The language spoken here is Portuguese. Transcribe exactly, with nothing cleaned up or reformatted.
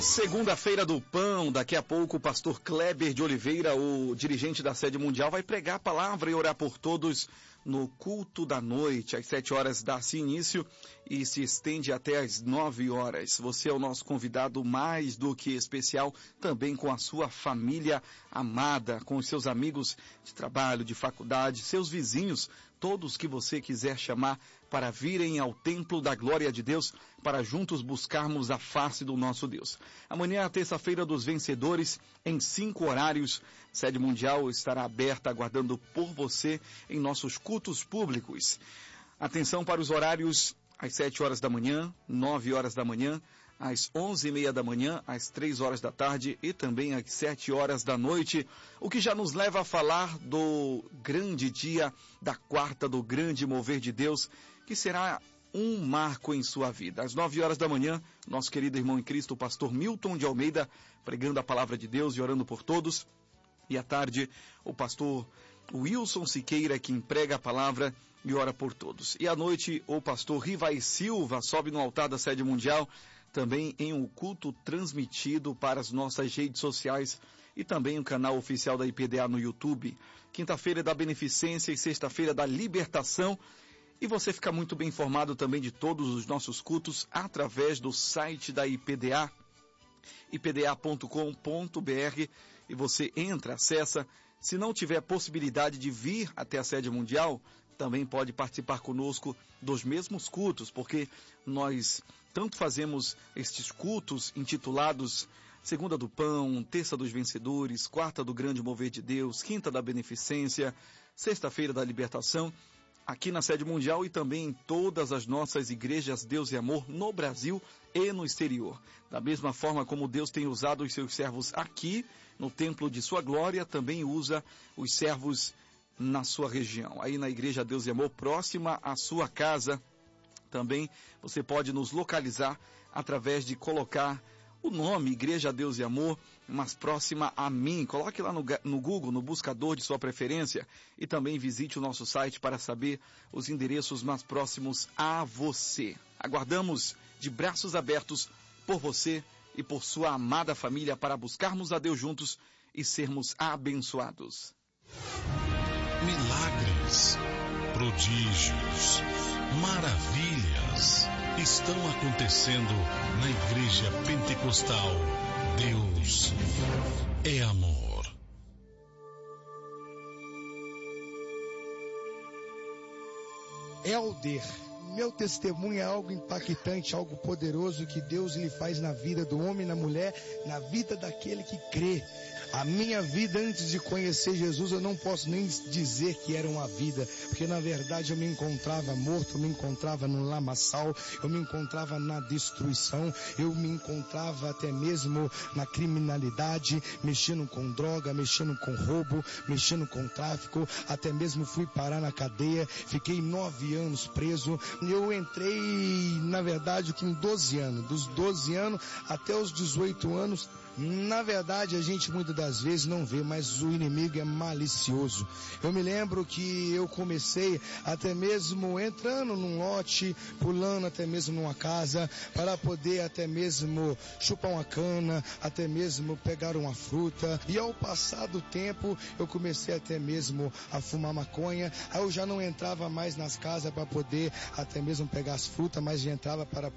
Segunda-feira do Pão, daqui a pouco o pastor Kleber de Oliveira, o dirigente da Sede Mundial, vai pregar a palavra e orar por todos no culto da noite. Às sete horas dá-se início e se estende até às nove horas. Você é o nosso convidado mais do que especial, também com a sua família amada, com os seus amigos de trabalho, de faculdade, seus vizinhos, todos que você quiser chamar para virem ao templo da glória de Deus, para juntos buscarmos a face do nosso Deus. Amanhã, a terça-feira dos vencedores, em cinco horários, Sede Mundial estará aberta, aguardando por você em nossos cultos públicos. Atenção para os horários: às sete horas da manhã, nove horas da manhã, às onze e meia da manhã, às três horas da tarde e também às sete horas da noite, o que já nos leva a falar do grande dia da quarta, do grande mover de Deus, que será um marco em sua vida. Às nove horas da manhã, nosso querido irmão em Cristo, o pastor Milton de Almeida, pregando a palavra de Deus e orando por todos. E à tarde, o pastor Wilson Siqueira, que prega a palavra e ora por todos. E à noite, o pastor Rivai Silva sobe no altar da Sede Mundial, também em um culto transmitido para as nossas redes sociais e também o canal oficial da I P D A no YouTube. Quinta-feira da Beneficência e sexta-feira da Libertação. E você fica muito bem informado também de todos os nossos cultos através do site da I P D A, i p d a ponto com ponto b r, e você entra, acessa. Se não tiver possibilidade de vir até a Sede Mundial, também pode participar conosco dos mesmos cultos, porque nós tanto fazemos estes cultos intitulados Segunda do Pão, Terça dos Vencedores, Quarta do Grande Mover de Deus, Quinta da Beneficência, Sexta-feira da Libertação, aqui na Sede Mundial e também em todas as nossas igrejas Deus e Amor no Brasil e no exterior. Da mesma forma como Deus tem usado os seus servos aqui no templo de sua glória, também usa os servos na sua região. Aí na igreja Deus e Amor, próxima à sua casa, também você pode nos localizar através de colocar o nome Igreja Deus e Amor, mas próxima a mim. Coloque lá no, no Google, no buscador de sua preferência, e também visite o nosso site para saber os endereços mais próximos a você. Aguardamos de braços abertos por você e por sua amada família para buscarmos a Deus juntos e sermos abençoados. Milagres, prodígios, maravilhas estão acontecendo na Igreja Pentecostal. Deus é amor. Elder, meu testemunho é algo impactante, algo poderoso que Deus lhe faz na vida do homem e na mulher, na vida daquele que crê. A minha vida antes de conhecer Jesus, eu não posso nem dizer que era uma vida, porque na verdade eu me encontrava morto, eu me encontrava no lamaçal, eu me encontrava na destruição, eu me encontrava até mesmo na criminalidade, mexendo com droga, mexendo com roubo, mexendo com tráfico, até mesmo fui parar na cadeia, fiquei nove anos preso. Eu entrei, na verdade, com doze anos, dos doze anos até os dezoito anos. Na verdade, a gente muitas das vezes não vê, mas o inimigo é malicioso. Eu me lembro que eu comecei até mesmo entrando num lote, pulando até mesmo numa casa, para poder até mesmo chupar uma cana, até mesmo pegar uma fruta. E ao passar do tempo, eu comecei até mesmo a fumar maconha. Aí eu já não entrava mais nas casas para poder até mesmo pegar as frutas, mas já entrava para